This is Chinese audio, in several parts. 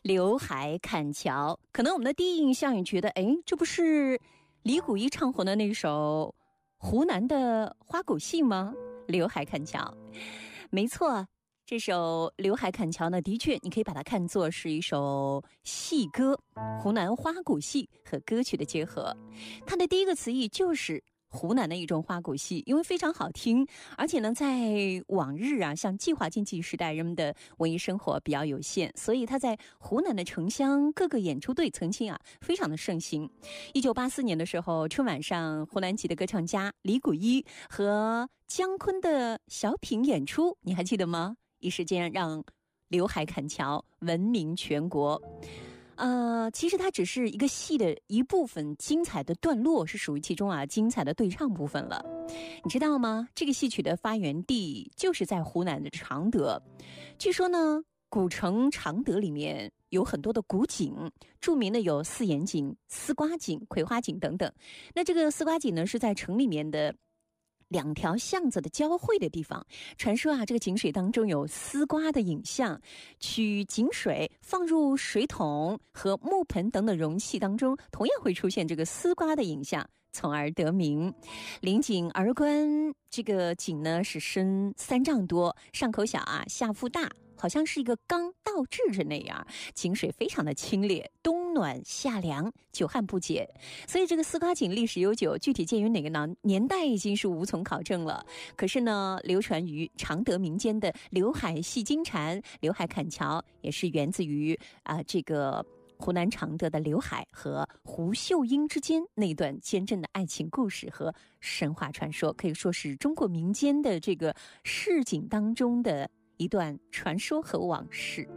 刘海砍樵，可能我们的第一印象也觉得，哎，这不是李谷一唱红的那首湖南的花鼓戏吗？刘海砍樵，没错，这首刘海砍樵呢，的确你可以把它看作是一首戏歌，湖南花鼓戏和歌曲的结合。它的第一个词义就是湖南的一种花鼓戏，因为非常好听，而且呢，在往日啊，像计划经济时代，人们的文艺生活比较有限，所以它在湖南的城乡各个演出队曾经啊，非常的盛行。1984年的时候，春晚上，湖南籍的歌唱家李谷一和姜昆的小品演出，你还记得吗？一时间让刘海砍樵闻名全国。其实它只是一个戏的一部分，精彩的段落是属于其中啊精彩的对唱部分了。你知道吗？这个戏曲的发源地就是在湖南的常德。据说呢，古城常德里面有很多的古井，著名的有四眼井、丝瓜井、葵花井等等。那这个丝瓜井呢，是在城里面的两条巷子的交汇的地方，传说啊，这个井水当中有丝瓜的影像，取井水放入水桶和木盆等等容器当中，同样会出现这个丝瓜的影像，从而得名。临井而观，这个井呢是深3丈多，上口小啊，下腹大，好像是一个缸倒置着那样，井水非常的清冽，冬暖夏凉，久旱不竭。所以这个丝瓜井历史悠久，具体建于哪个年代已经是无从考证了。可是呢，流传于常德民间的刘海戏金蝉、刘海砍樵，也是源自于这个湖南常德的刘海和胡秀英之间那段坚贞的爱情故事和神话传说，可以说是中国民间的这个市井当中的一段传说和往事。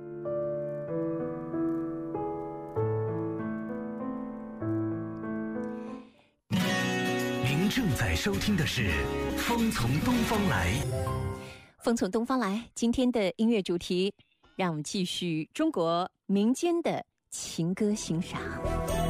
您正在收听的是《风从东方来》。 风从东方来，今天的音乐主题，让我们继续中国民间的情歌欣赏。